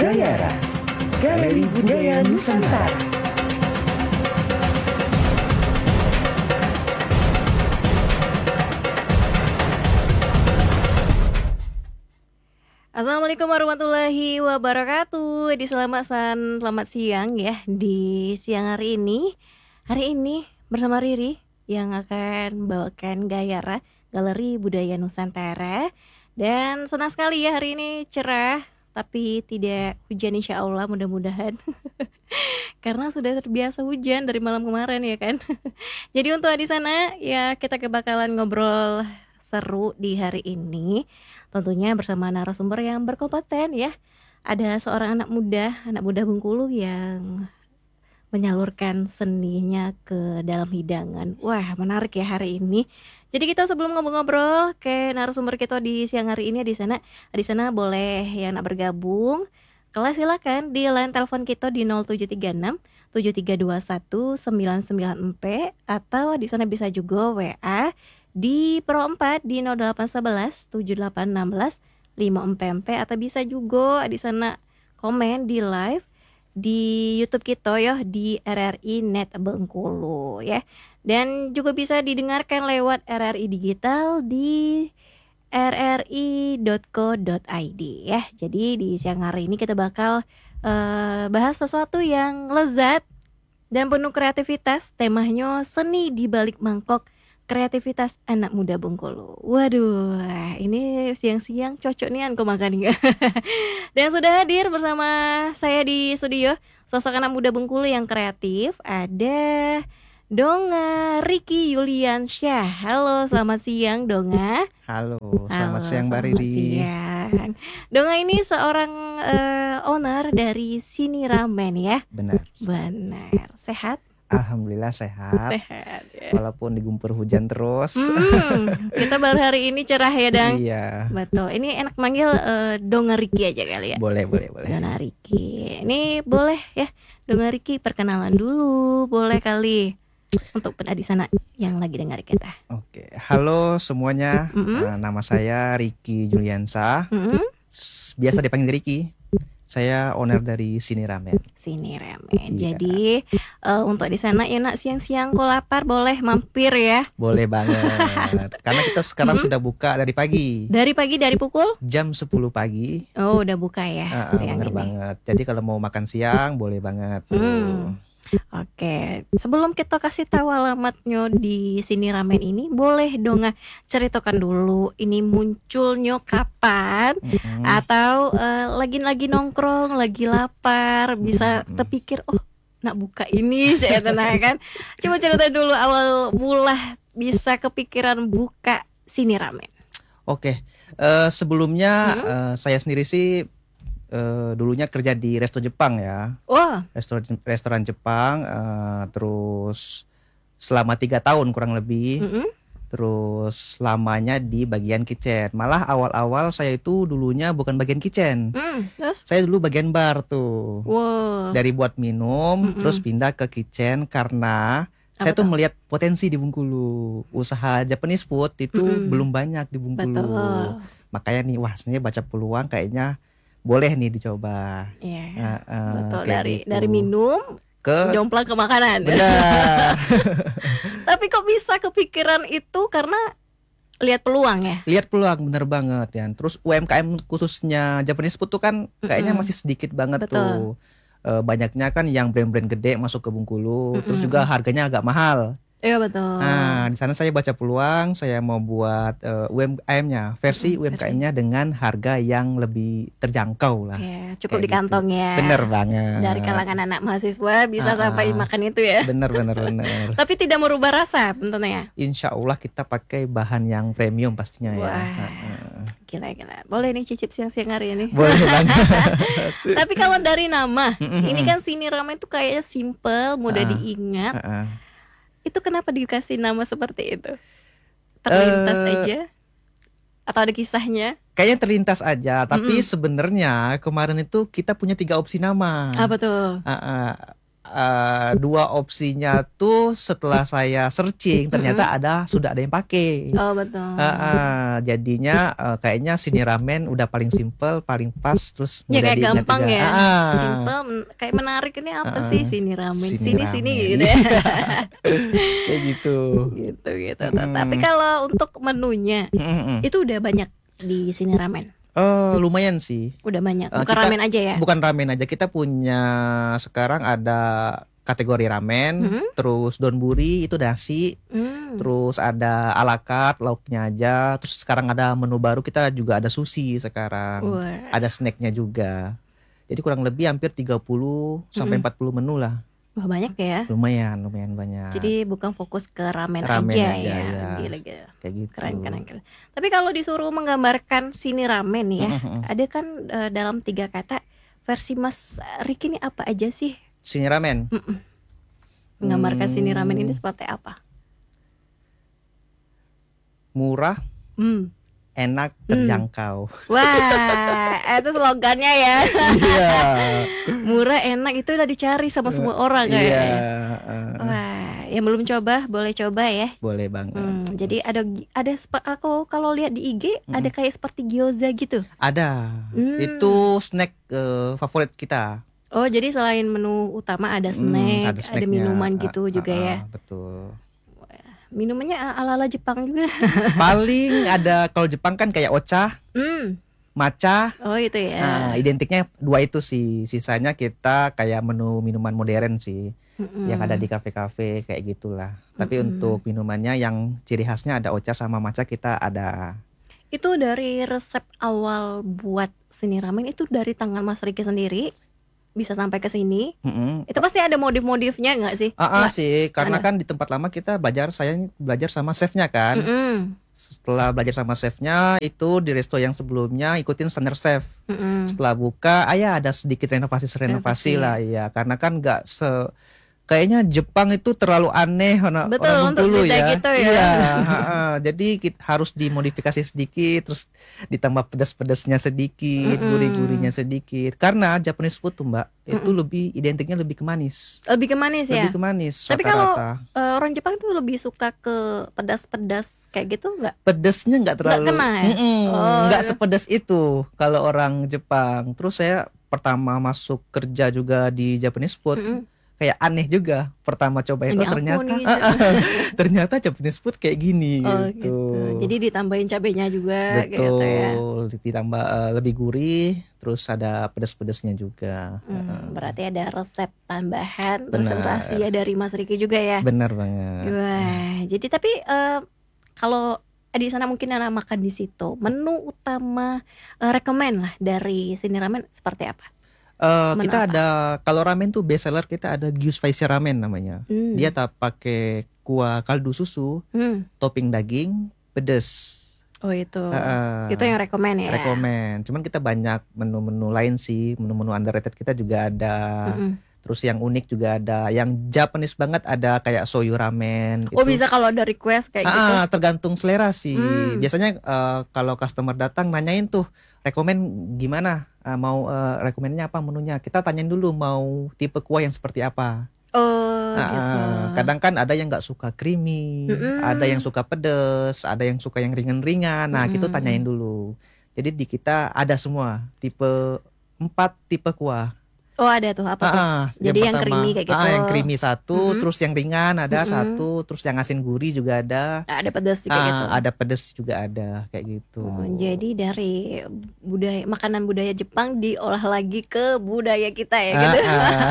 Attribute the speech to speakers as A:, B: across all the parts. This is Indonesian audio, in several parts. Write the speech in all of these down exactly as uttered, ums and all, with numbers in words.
A: Gayara, Galeri Budaya Nusantara.
B: Assalamualaikum warahmatullahi wabarakatuh. Di selamat san, selamat siang ya. Di siang hari ini, hari ini bersama Riri yang akan bawakan Gayara, Galeri Budaya Nusantara. Dan senang sekali ya, hari ini cerah tapi tidak hujan insya Allah, mudah-mudahan. Karena sudah terbiasa hujan dari malam kemarin ya kan. Jadi untuk di sana ya, kita bakalan ngobrol seru di hari ini. Tentunya bersama narasumber yang berkompeten ya. Ada seorang anak muda, anak muda Bengkulu yang menyalurkan seninya ke dalam hidangan. Wah, menarik ya hari ini. Jadi kita sebelum ngobrol-ngobrol ke narasumber kita di siang hari ini di sana, di sana boleh yang nak bergabung. Kelas silakan di line telepon kita di nol tujuh tiga enam tujuh tiga dua satu sembilan sembilan empat atau di sana bisa juga W A di Pro empat di nol delapan satu satu tujuh delapan satu enam lima empat atau bisa juga di sana komen di live di YouTube kita ya di R R I Net Bengkulu ya. Dan juga bisa didengarkan lewat R R I Digital di r r i dot co dot i d ya. Jadi di siang hari ini kita bakal uh, bahas sesuatu yang lezat dan penuh kreativitas. Temanya seni di balik mangkok, kreativitas anak muda Bengkulu. Waduh, ini siang-siang cocok nih aku makan ya. Dan sudah hadir bersama saya di studio sosok anak muda Bengkulu yang kreatif. Ada Donga Riki Yuliansyah. Halo, selamat siang Donga.
C: Halo, selamat
B: Halo,
C: siang Mbak
B: selamat
C: Riri.
B: siang. Donga ini seorang uh, owner dari Sini Ramen ya.
C: Benar.
B: Benar. Sehat?
C: Alhamdulillah sehat.
B: Sehat ya.
C: Walaupun digempur hujan terus.
B: Hmm, kita baru hari ini cerah ya Dang.
C: Iya.
B: Betul. Ini enak manggil uh, Donga Riki aja kali ya.
C: Boleh, boleh, boleh.
B: Donga Riki. Ini boleh ya. Donga Riki perkenalan dulu, boleh kali. Untuk pada di sana yang lagi dengar kita.
C: Oke. Halo semuanya.
B: Mm-hmm.
C: Uh, nama saya Riki Juliansa.
B: Mm-hmm.
C: Biasa dipanggil Riki. Saya owner dari Sini Ramen.
B: Sini Ramen.
C: Iya.
B: Jadi uh, untuk di sana ya nak siang-siang kok lapar boleh mampir ya.
C: Boleh banget. Karena kita sekarang
B: Mm-hmm.
C: sudah buka dari pagi.
B: Dari pagi dari pukul?
C: Jam sepuluh pagi.
B: Oh, udah buka ya.
C: Uh, uh,
B: siang
C: bener
B: ini.
C: banget. Jadi kalau mau makan siang boleh banget tuh.
B: Hmm. Oke, sebelum kita kasih tahu alamatnya di Sini Ramen ini, boleh dong nggak ceritakan dulu ini munculnya kapan,
C: Mm-hmm.
B: atau uh, lagi-lagi nongkrong, lagi lapar, bisa
C: Mm-hmm.
B: terpikir, oh nak buka ini, saya tenang kan. Coba cerita dulu awal mula bisa kepikiran buka Sini Ramen.
C: Oke, uh, sebelumnya
B: Hmm?
C: uh, saya sendiri sih uh, dulunya kerja di resto Jepang ya,
B: Wah,
C: restoran restoran Jepang, uh, terus selama tiga tahun kurang lebih,
B: mm-mm.
C: terus lamanya di bagian kitchen. Malah awal-awal saya itu dulunya bukan bagian kitchen,
B: Hmm, terus,
C: saya dulu bagian bar tuh,
B: wow,
C: dari buat minum,
B: Mm-mm.
C: terus pindah ke kitchen karena saya
B: Apa
C: tuh
B: tuh?
C: melihat potensi di Bengkulu, usaha Japanese food itu
B: Mm-mm.
C: belum banyak di Bengkulu.
B: Betul,
C: Makanya nih, wah sebenarnya baca peluang kayaknya boleh nih dicoba.
B: iya,
C: Uh, uh,
B: betul
C: kayak
B: dari
C: gitu.
B: dari minum
C: ke
B: jomplang ke makanan.
C: benar.
B: Tapi kok bisa kepikiran itu karena lihat peluang ya?
C: Lihat peluang bener banget ya. Terus U M K M khususnya Japanese food tuh kan kayaknya
B: Mm-mm.
C: masih sedikit banget
B: Betul.
C: tuh. Uh, banyaknya kan yang brand-brand gede masuk ke Bengkulu, terus
B: Mm-mm.
C: juga harganya agak mahal.
B: Iya betul.
C: Nah, di sana saya baca peluang, saya mau buat uh, U M K M-nya, versi
B: Mm-mm,
C: U M K M-nya dengan harga yang lebih terjangkau lah.
B: Ya, cukup
C: Kayak
B: di kantong ya.
C: Bener banget.
B: Dari kalangan anak mahasiswa bisa
C: Ah,
B: sampai
C: ah.
B: makan itu ya.
C: Bener bener bener.
B: Tapi tidak merubah rasa tentunya.
C: Insya Allah kita pakai bahan yang premium pastinya ya.
B: Wah.
C: Heeh.
B: Gila-gila. Boleh nih cicip siang-siang hari ini.
C: Boleh banget.
B: Tapi kalau dari nama,
C: Mm-mm.
B: ini kan Sini Ramen itu kayaknya simple, mudah
C: Ah.
B: diingat.
C: Heeh.
B: Itu kenapa dikasih nama seperti itu? Terlintas
C: Eh,
B: aja? Atau ada kisahnya?
C: Kayaknya terlintas aja, tapi
B: Mm-mm.
C: sebenarnya kemarin itu kita punya tiga opsi nama.
B: Apa tuh?
C: Heeh. eh, dua opsinya tuh setelah saya searching ternyata ada sudah ada yang pakai.
B: Oh betul.
C: Ah, ah, jadinya eh, kayaknya Sini Ramen udah paling simple, paling pas, terus
B: Ya
C: mudah
B: kayak
C: diingat
B: gampang
C: juga.
B: ya.
C: Ah, ah.
B: Simple, men- kayak menarik ini apa
C: Ah,
B: sih Sini Ramen,
C: Sini
B: sini sini
C: Ramen.
B: gitu ya.
C: Kayak gitu.
B: gitu gitu.
C: Mm-mm.
B: Tapi kalau untuk menunya
C: Mm-mm.
B: itu udah banyak di Sini Ramen.
C: Eh, lumayan sih.
B: Udah banyak.
C: Eh,
B: Bukan
C: kita-
B: ramen aja ya.
C: Bukan ramen aja, kita punya sekarang ada kategori ramen,
B: Mhm.
C: terus donburi itu nasi,
B: Hmm.
C: terus ada ala carte lauknya aja, terus sekarang ada menu baru kita juga ada sushi sekarang,
B: Wah.
C: ada snacknya juga. Jadi kurang lebih hampir tiga puluh sampai
B: Mm-mm.
C: empat puluh menu lah,
B: Wah banyak ya.
C: lumayan lumayan banyak.
B: Jadi bukan fokus ke ramen,
C: Ramen
B: aja,
C: aja,
B: ya.
C: ya.
B: Gila, gila.
C: Kayak gitu.
B: Keren, keren, keren. Tapi kalau disuruh menggambarkan Sini Ramen nih ya,
C: Mm-mm.
B: ada kan eh, dalam tiga kata versi Mas Riki ini apa aja sih?
C: Sini ramen.
B: Mm-mm. Menggambarkan Sini Ramen ini
C: Hmm.
B: seperti apa?
C: Murah,
B: Hmm.
C: enak,
B: Hmm.
C: terjangkau.
B: Wah, itu slogannya ya.
C: Iya.
B: Murah, enak itu udah dicari sama semua orang
C: Iya.
B: kayaknya.
C: eh,
B: Wah, yang belum coba boleh coba ya.
C: Boleh banget.
B: Hmm, jadi ada ada spe- aku kalau lihat di I G ada kayak seperti gyoza gitu.
C: Ada.
B: Hmm.
C: Itu snack eh, favorit kita.
B: Oh, jadi selain menu utama ada
C: Hmm,
B: snack,
C: ada
B: ada,
C: snacknya.
B: minuman
C: Ah,
B: gitu
C: ah,
B: juga
C: ah,
B: ya.
C: Betul.
B: Minumannya ala-ala Jepang juga.
C: Paling ada kalau Jepang kan kayak ocha,
B: Hmm.
C: matcha.
B: Oh, itu ya.
C: Nah, identiknya dua itu sih. Sisanya kita kayak menu minuman modern sih,
B: Mm-mm.
C: yang ada di kafe-kafe kayak gitulah. Tapi
B: Mm-mm.
C: untuk minumannya yang ciri khasnya ada ocha sama matcha kita ada.
B: Itu dari resep awal buat Sini Ramen itu dari tangan Mas Riki sendiri bisa sampai ke sini.
C: Mm-mm.
B: Itu pasti ada modif-modifnya nggak sih?
C: Ah, ah,
B: Nggak?
C: sih, karena
B: Ada.
C: kan di tempat lama kita belajar, saya ini belajar sama chefnya kan.
B: Mm-mm.
C: Setelah belajar sama chefnya itu di resto yang sebelumnya ikutin standar chef.
B: Mm-mm.
C: Setelah buka, ah ya ada sedikit renovasi renovasi
B: Renovasi.
C: lah ya, karena kan nggak se kayaknya Jepang itu terlalu aneh orang
B: Betul,
C: orang
B: untuk
C: Bengkulu
B: beda
C: ya.
B: gitu ya.
C: Iya, ha-ha. Jadi kita harus dimodifikasi sedikit, terus ditambah pedas-pedasnya sedikit,
B: Mm-mm.
C: gurih-gurihnya sedikit. Karena Japanese food tuh Mbak, itu
B: Mm-mm.
C: lebih identiknya lebih ke manis.
B: Lebih ke manis ya.
C: Lebih ke manis
B: Tapi kalau
C: rata-rata.
B: eh, orang Jepang tuh lebih suka ke pedas-pedas kayak gitu nggak?
C: Pedesnya nggak terlalu
B: kena ya?
C: Mm-mm,
B: Oh,
C: nggak
B: iya.
C: sepedas itu kalau orang Jepang. Terus saya pertama masuk kerja juga di Japanese food
B: Mm-mm.
C: kayak aneh juga. Pertama coba itu
B: Ini apa
C: ternyata
B: nih?
C: ah, ah, ternyata Japanese food kayak gini
B: Oh
C: gitu.
B: gitu. Jadi ditambahin cabenya juga gitu ya.
C: Betul, ditambah eh, lebih gurih, terus ada pedas-pedasnya juga.
B: Hmm, berarti ada resep tambahan, resep
C: Benar.
B: rahasia dari Mas Riki juga ya.
C: Benar banget.
B: Wah, jadi tapi eh, kalau di sana mungkin anak makan di situ, menu utama eh, rekomen lah dari Sini Ramen seperti apa?
C: Eh,
B: Menu
C: kita
B: apa?
C: ada kalau ramen tuh best seller kita ada Gyu Spicy Ramen namanya.
B: Hmm.
C: Dia tak pakai kuah kaldu susu,
B: Hmm.
C: topping daging, pedes.
B: Oh itu,
C: Heeh.
B: itu yang rekomen ya.
C: Rekomen. Cuman kita banyak menu-menu lain sih, menu-menu underrated kita juga ada.
B: Mm-mm.
C: Terus yang unik juga ada, yang Japanese banget ada kayak soyu ramen.
B: Oh
C: itu.
B: bisa kalau ada request kayak gitu.
C: Ah, tergantung selera sih.
B: Hmm.
C: Biasanya eh, kalau customer datang nanyain tuh rekomen gimana, Ah, mau eh, rekomennya apa menunya. Kita tanyain dulu mau tipe kuah yang seperti apa.
B: Oh
C: Ah,
B: gitu.
C: kadang kan ada yang nggak suka creamy,
B: Mm-mm.
C: ada yang suka pedes, ada yang suka yang ringan-ringan. Nah, kita
B: Mm-mm.
C: tanyain dulu. Jadi di kita ada semua tipe empat tipe kuah.
B: Oh ada tuh apa tuh?
C: Ah,
B: Jadi yang creamy kayak
C: ah,
B: gitu.
C: yang creamy satu,
B: Mm-mm.
C: terus yang ringan ada
B: Mm-mm.
C: satu, terus yang asin gurih juga ada.
B: Ada pedas kayak
C: Ah,
B: gitu.
C: ada pedes juga ada kayak gitu.
B: Oh, jadi dari budaya makanan budaya Jepang diolah lagi ke budaya kita ya gitu.
C: Ah, ah.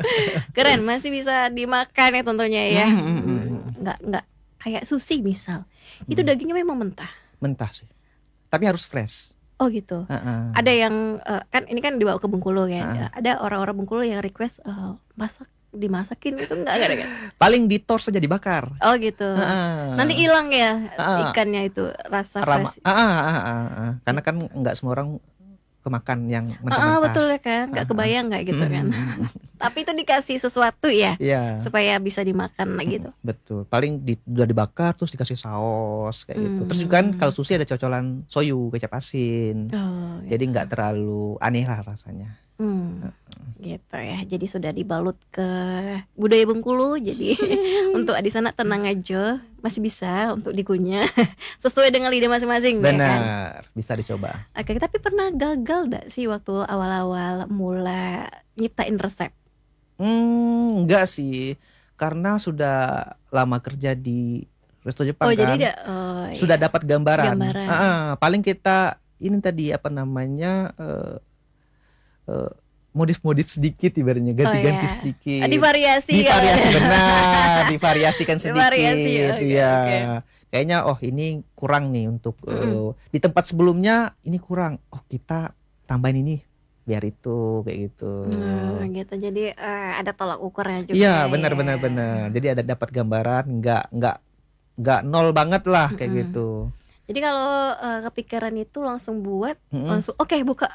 B: Keren, masih bisa dimakan ya tentunya ya.
C: Mm, mm, mm,
B: Hmm,
C: mm.
B: Nggak nggak kayak sushi misal. Itu
C: Hmm.
B: dagingnya memang mentah.
C: Mentah sih. Tapi harus fresh.
B: Oh gitu.
C: Ah, ah.
B: Ada yang eh, kan ini kan dibawa ke Bengkulu ya.
C: Ah.
B: Ada orang-orang Bengkulu yang request eh, masak dimasakin itu enggak enggak ada kan?
C: Paling di tor saja dibakar.
B: Oh gitu.
C: Ah, ah.
B: Nanti hilang ya
C: Ah.
B: ikannya itu rasa
C: Rama-
B: fresh.
C: ah, ah, ah, ah, ah. Karena kan nggak semua orang kemakan yang
B: Ah,
C: mentah-mentah.
B: betul ya kan, nggak
C: Ah, ah.
B: kebayang nggak gitu
C: Mm,
B: kan.
C: mm, mm, mm.
B: Tapi itu dikasih sesuatu ya
C: Iya.
B: supaya bisa dimakan lah gitu.
C: Betul. Paling di, udah dibakar terus dikasih saus kayak gitu. Terus juga kan
B: Hmm.
C: kalau sushi ada cocolan soyu, kecap asin.
B: Oh,
C: Jadi nggak terlalu aneh lah rasanya.
B: Hmm, gitu ya. Jadi sudah dibalut ke budaya Bengkulu. Jadi untuk di sana tenang aja, masih bisa untuk dikunyah sesuai dengan lidah masing-masing. Ya kan?
C: Benar, bisa dicoba.
B: Oke, tapi pernah gagal gak sih waktu awal-awal mulai nyiptain resep?
C: Hmm, enggak sih, karena sudah lama kerja di resto Jepang
B: Oh
C: kan.
B: jadi da, oh,
C: Sudah
B: iya.
C: dapat gambaran.
B: Gambaran.
C: Ah, ah, paling kita ini tadi apa namanya eh, eh, modif-modif sedikit ibaratnya, ganti-ganti
B: iya.
C: sedikit.
B: Ah, divariasi ya.
C: Divariasi benar, divariasikan sedikit.
B: Divariasi, oke,
C: ya.
B: oke.
C: Kayaknya oh ini kurang nih untuk
B: Mm-mm.
C: eh, di tempat sebelumnya ini kurang. Oh kita tambahin ini biar itu kayak gitu.
B: Nah, gitu. Jadi eh, ada tolak ukurnya juga.
C: Iya benar
B: ya.
C: benar benar. Jadi ada dapat gambaran, nggak nggak nggak nol banget lah kayak
B: Mm-mm.
C: gitu.
B: Jadi kalau eh, kepikiran itu langsung buat,
C: Mm-mm.
B: langsung oke buka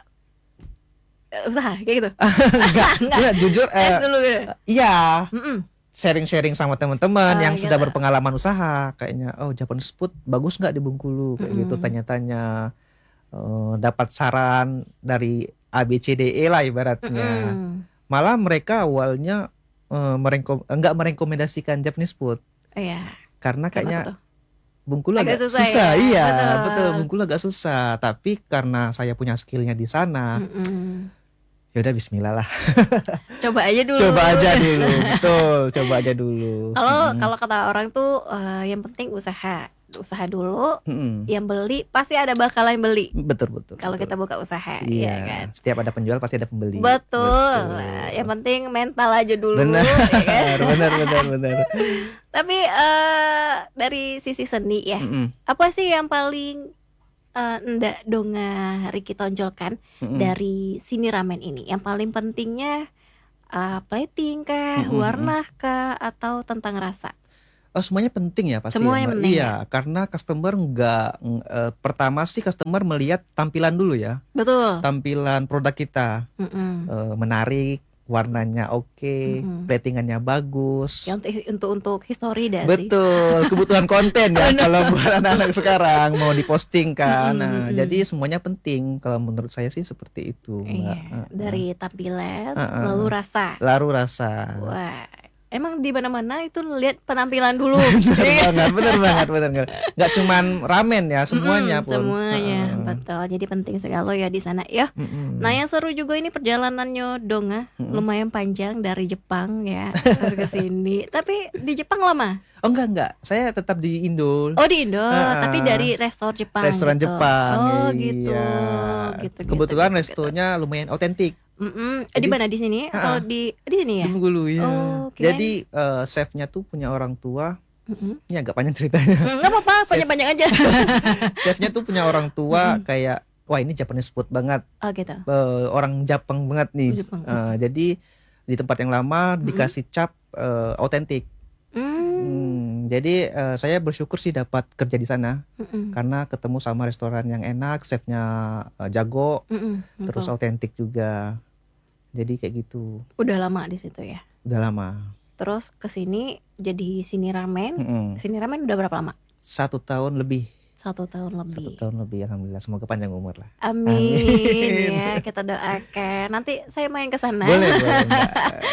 B: eh, usaha kayak gitu.
C: Enggak,
B: Enggak.
C: enggak jujur
B: Tes
C: eh,
B: dulu gitu.
C: iya
B: Mm-mm.
C: sharing-sharing sama teman-teman
B: Oh,
C: yang sudah
B: gitu.
C: berpengalaman usaha kayaknya oh Japanese food bagus nggak di Bengkulu kayak gitu,
B: Mm-mm.
C: tanya-tanya eh, dapat saran dari A B C D E lah ibaratnya.
B: Mm-mm.
C: Malah mereka awalnya eh, merengkom enggak merekomendasikan Japanese food
B: Iya.
C: karena
B: Kenapa
C: kayaknya
B: tuh?
C: Bengkulu
B: Agak
C: agak,
B: susah
C: susah,
B: ya?
C: iya
B: Betul.
C: betul Bengkulu agak susah, tapi karena saya punya skillnya di sana
B: Mm-mm.
C: ya udah Bismillah lah.
B: Coba aja dulu.
C: Coba aja dulu, betul, coba aja dulu.
B: Kalau
C: Mm-mm.
B: kalau kata orang tuh eh, yang penting usaha, usaha dulu.
C: Mm-mm.
B: Yang beli pasti ada bakalan beli.
C: Betul betul.
B: Kalau
C: betul.
B: kita buka usaha,
C: iya
B: ya kan.
C: setiap ada penjual pasti ada pembeli.
B: Betul. Nah, yang penting mental aja dulu.
C: Benar,
B: ya kan?
C: benar, benar, benar.
B: Tapi eh, dari sisi seni ya,
C: Mm-mm,
B: apa sih yang paling eh, ndak donga Ricky tonjolkan
C: mm-mm.
B: dari sini ramen ini? Yang paling pentingnya eh, plating kah,
C: Mm-mm,
B: warna kah, atau tentang rasa?
C: Oh semuanya penting ya pasti.
B: Semuanya
C: ya, Mbak?
B: penting,
C: Iya, karena customer nggak ng- eh, pertama sih customer melihat tampilan dulu ya,
B: Betul.
C: tampilan produk kita
B: Mm-mm.
C: eh, menarik, warnanya oke,
B: Mm-mm.
C: platingannya bagus.
B: Ya, untuk untuk untuk history dah sih.
C: Betul, kebutuhan konten ya
B: Benar.
C: kalau buat anak-anak sekarang mau diposting kan.
B: Mm-mm,
C: Nah,
B: mm-mm.
C: jadi semuanya penting kalau menurut saya sih seperti itu, Mbak.
B: Iya,
C: Heeh.
B: dari tampilan
C: Heeh.
B: lalu rasa.
C: Lalu rasa.
B: Wah, emang di mana-mana itu lihat penampilan dulu.
C: Bener
B: Iya.
C: banget, bener banget, bener banget. Nggak cuman ramen ya, semuanya
B: Mm-mm,
C: pun.
B: Semuanya,
C: Heeh.
B: betul. Jadi penting sekali ya di sana ya.
C: Mm-mm.
B: Nah, yang seru juga ini perjalanannya Donga
C: Mm-mm.
B: lumayan panjang dari Jepang ya terus ke sini. Tapi di Jepang lama?
C: Oh enggak enggak, saya tetap di Indo.
B: Oh di Indo,
C: Heeh.
B: tapi dari restoran Jepang.
C: Restoran
B: gitu.
C: Jepang.
B: Oh
C: iya.
B: gitu. Gitu.
C: Kebetulan
B: gitu, gitu,
C: restonya lumayan otentik.
B: Mm-mm. Eh, di
C: Jadi-
B: mana di sini atau
C: Heeh.
B: di di sini ya?
C: Di Bengkulu ya.
B: Oh, kirain-
C: Jadi eh, chefnya tuh punya orang tua.
B: Mm-mm.
C: Ini agak panjang ceritanya.
B: Enggak apa-apa,
C: Chef.
B: panjang-panjang aja.
C: Chefnya tuh punya orang tua kayak wah ini Japanese food banget.
B: Oh gitu.
C: Eh, orang Jepang banget nih.
B: Jepang.
C: Eh, jadi di tempat yang lama dikasih cap eh, otentik.
B: Hmm.
C: Hmm, jadi eh, saya bersyukur sih dapat kerja di sana
B: Mm-mm.
C: karena ketemu sama restoran yang enak, chefnya eh, jago,
B: Mm-mm.
C: terus
B: Betul.
C: autentik juga. Jadi kayak gitu.
B: Udah lama di situ ya.
C: Udah lama.
B: Terus ke sini jadi sini ramen.
C: Mm-mm.
B: Sini ramen udah berapa lama?
C: Satu tahun lebih.
B: Satu tahun
C: Satu
B: lebih.
C: tahun lebih, alhamdulillah. Semoga panjang umur lah.
B: Amin,
C: Amin.
B: ya, kita doakan. Nanti saya main ke sana.
C: Boleh, boleh. Mbak.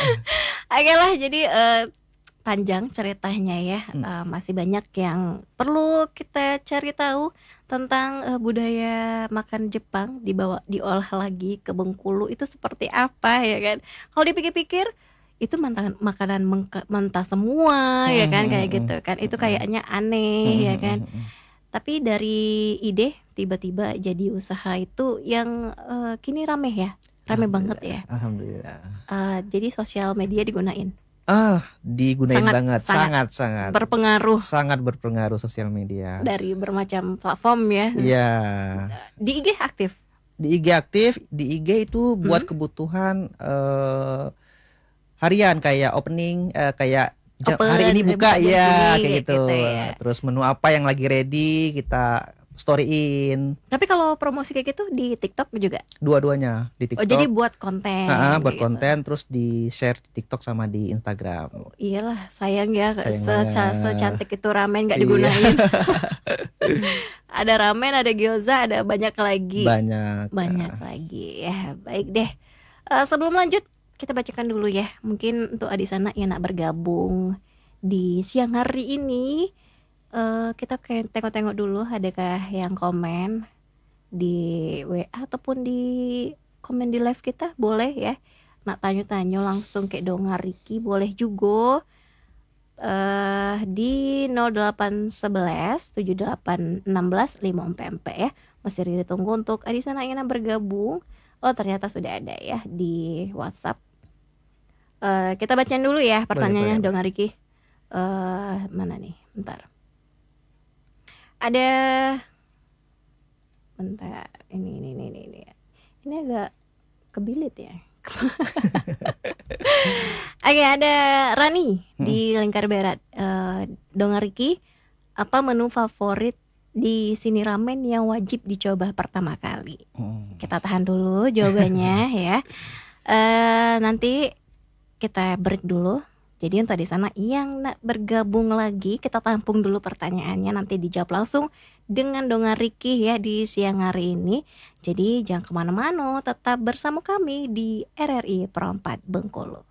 B: Oke lah, jadi eh, panjang ceritanya ya.
C: Hmm.
B: Eh, masih banyak yang perlu kita cari tahu tentang eh, budaya makan Jepang dibawa diolah lagi ke Bengkulu itu seperti apa ya kan. Kalau dipikir-pikir itu makanan makanan mengka- mentah semua ya kan,
C: Hmm,
B: kayak
C: hmm,
B: gitu kan. Itu
C: hmm.
B: kayaknya aneh ya kan.
C: Mm-mm.
B: Tapi dari ide tiba-tiba jadi usaha itu yang eh, kini rame ya, rame banget ya.
C: Alhamdulillah.
B: Eh, jadi sosial media digunain,
C: Ah, digunain
B: Sangat,
C: banget,
B: sangat.
C: sangat, sangat,
B: berpengaruh
C: sangat berpengaruh sosial media.
B: dari bermacam platform ya.
C: Iya.
B: Di I G aktif.
C: Di I G aktif, di I G itu buat
B: Hmm.
C: kebutuhan eh, harian kayak opening, eh, kayak jam-
B: Open,
C: hari ini buka
B: buka jam
C: ya
B: segini,
C: kayak
B: kayak
C: gitu.
B: gitu ya.
C: Terus menu apa yang lagi ready kita storyin,
B: Tapi kalau promosi kayak gitu di TikTok juga.
C: dua-duanya di TikTok.
B: Oh jadi buat konten.
C: Ah, ah, buat
B: gitu.
C: konten terus di share di TikTok sama di Instagram.
B: Iyalah sayang ya,
C: Sayang
B: se-
C: banget.
B: secantik itu ramen nggak
C: Iya.
B: digunain. Ada ramen, ada gyoza, ada banyak lagi.
C: Banyak.
B: Banyak lagi ya. Baik deh. Eh, sebelum lanjut kita bacakan dulu ya. Mungkin untuk adik sana yang nak bergabung di siang hari ini, uh, kita kayak tengok-tengok dulu adakah yang komen di W A ataupun di komen di live kita, boleh ya. Nak tanya-tanya langsung kayak Donga Riki boleh juga. Uh, di nol delapan satu satu tujuh delapan satu enam lima empat empat ya. Masih Riri tunggu untuk adik sana yang bergabung. Oh ternyata sudah ada ya di WhatsApp. Uh, kita bacain dulu ya pertanyaannya Donga Riki. Uh, mana nih? Bentar. Ada bentar. Ini ini ini ini. Ini, ini agak kebilit ya. Oke, ada Rani hmm. di Lingkar Berat. uh, Donga Riki, apa menu favorit di sini ramen yang wajib dicoba pertama kali? hmm. Kita tahan dulu jawabannya ya. uh, Nanti kita break dulu. Jadi yang tadi sana yang nak bergabung lagi, kita tampung dulu pertanyaannya, nanti dijawab langsung dengan Donga Riki ya di siang hari ini. Jadi jangan kemana-mana, tetap bersama kami di R R I Pro empat Bengkulu.